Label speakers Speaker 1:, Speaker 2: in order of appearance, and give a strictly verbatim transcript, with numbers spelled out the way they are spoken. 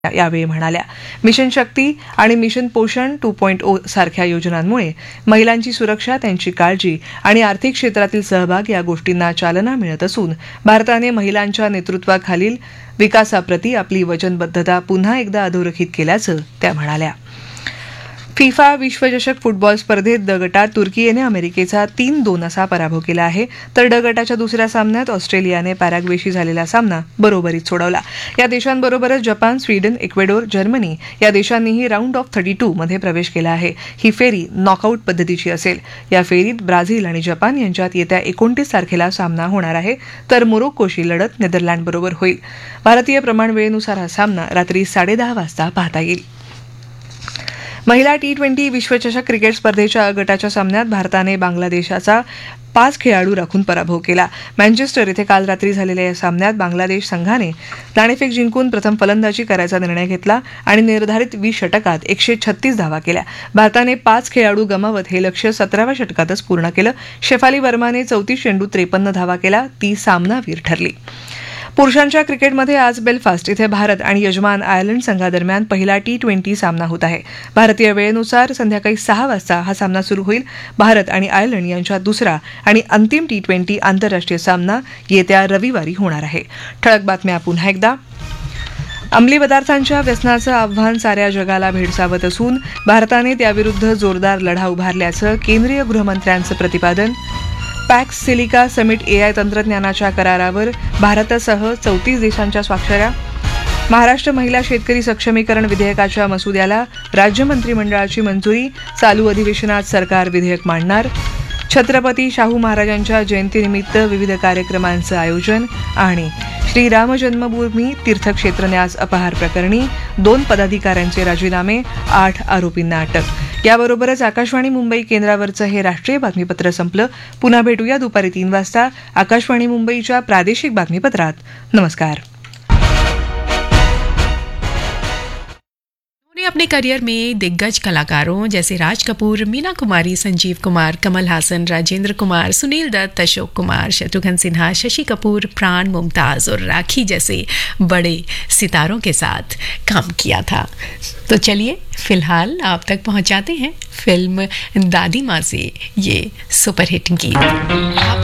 Speaker 1: यावेळी म्हणाल्या. मिशन शक्ती आणि मिशन पोषण टू पॉइंट ओ सारख्या योजनांमुळे महिलांची सुरक्षा, त्यांची काळजी आणि आर्थिक क्षेत्रातील सहभाग या गोष्टींना चालना मिळत असून भारताने महिलांच्या नेतृत्वाखालील विकासाप्रती आपली वचनबद्धता पुन्हा एकदा अधोरेखित केल्याचं त्या म्हणाल्या. फिफा विश्वचषक फुटबॉल स्पर्धेत ड गटात तुर्कीने अमेरिकेचा तीन दोन असा पराभव केला आहे, तर ड गटाच्या दुसऱ्या सामन्यात ऑस्ट्रेलियाने पॅराग्वेशी झालेला सामना बरोबरीत सोडवला. या देशांबरोबरच जपान, स्वीडन, इक्वेडोर, जर्मनी या देशांनीही राऊंड ऑफ थर्टी टू मध्ये प्रवेश केला आहे. ही फेरी नॉकआउट पद्धतीची असेल. या फेरीत ब्राझील आणि जपान यांच्यात येत्या एकोणतीस तारखेला सामना होणार आहे, तर मोरोक्कोशी लढत नेदरलँडबरोबर होईल. भारतीय प्रमाण वेळेनुसार हा सामना रात्री साडेदहा वाजता पाहता येईल. महिला टी ट्वेंटी विश्वचषक क्रिकेट स्पर्धेच्या अ गटाच्या सामन्यात भारताने बांगलादेशाचा पाच खेळाडू राखून पराभव केला. मँचेस्टर इथे काल रात्री झालेल्या या सामन्यात बांगलादेश संघाने नाणेफेक जिंकून प्रथम फलंदाजी करायचा निर्णय घेतला आणि निर्धारित वीस षटकात एकशे छत्तीस धावा केल्या. भारताने पाच खेळाडू गमावत हे लक्ष्य सतराव्या षटकातच पूर्ण केलं. शेफाली वर्माने चौतीस चेंडूत त्रेपन्न धावा केला. ती सामनावीर ठरली. पुरुषांच्या क्रिकेटमध्ये आज बेलफास्ट इथे भारत आणि यजमान आयर्लंड संघादरम्यान पहिला टी ट्वेंटी सामना होत आहे. भारतीय वेळेनुसार संध्याकाळी सहा वाजता हा सामना सुरू होईल. भारत आणि आयर्लंड यांच्यात दुसरा आणि अंतिम टी ट्वेंटी आंतरराष्ट्रीय सामना येत्या रविवारी होणार आहे. ठळक बातम्या पुन्हा एकदा. अंमली पदार्थांच्या व्यसनाचं आव्हान साऱ्या जगाला भेडसावत असून भारताने त्याविरुद्ध जोरदार लढा उभारल्याचं केंद्रीय गृहमंत्र्यांचं प्रतिपादन. पॅक्स सिलिका समिट एआय तंत्रज्ञानाच्या करारावर भारतासह चौतीस देशांच्या स्वाक्षऱ्या. महाराष्ट्र महिला शेतकरी सक्षमीकरण विधेयकाच्या मसुद्याला राज्य मंत्रिमंडळाची मंजुरी. चालू अधिवेशनात सरकार विधेयक मांडणार. छत्रपती शाहू महाराजांच्या जयंतीनिमित्त विविध कार्यक्रमांचं आयोजन. आणि श्रीराम जन्मभूमी तीर्थक्षेत्र न्यास अपहार प्रकरणी दोन पदाधिकाऱ्यांचे राजीनामे, आठ आरोपींना अटक. याबरोबरच आकाशवाणी मुंबई केंद्रावरचं हे राष्ट्रीय बातमीपत्र संपलं. पुन्हा भेटूया दुपारी तीन वाजता आकाशवाणी मुंबईच्या प्रादेशिक बातमीपत्रात. नमस्कार.
Speaker 2: अपने करियर में दिग्गज कलाकारों जैसे राज कपूर, मीना कुमारी, संजीव कुमार, कमल हासन, राजेंद्र कुमार, सुनील दत्त, अशोक कुमार, शत्रुघ्न सिन्हा, शशि कपूर, प्राण, मुमताज और राखी जैसे बड़े सितारों के साथ काम किया था. तो चलिए फिलहाल आप तक पहुंचाते हैं फिल्म दादी माँ से ये सुपरहिट गीत.